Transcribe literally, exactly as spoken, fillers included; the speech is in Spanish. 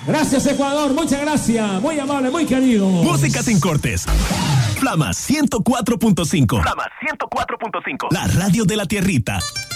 Gracias, Ecuador, muchas gracias. Muy amable, muy querido. Música sin cortes. Flama ciento cuatro punto cinco. Flama ciento cuatro punto cinco. La radio de la tierrita.